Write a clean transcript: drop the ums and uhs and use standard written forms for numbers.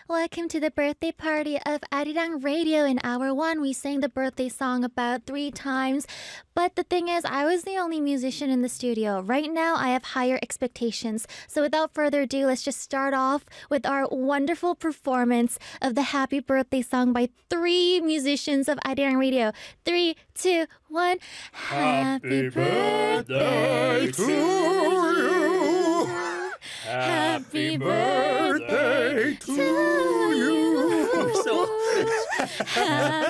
Welcome to the birthday party of Arirang Radio. In hour one, we sang the birthday song about 3 times. But the thing is, I was the only musician in the studio. Right now, I have higher expectations. So without further ado, let's just start off with our wonderful performance of the happy birthday song by 3 musicians of Arirang Radio. 3, 2, 1. Happy birthday to you. Happy birthday to you. So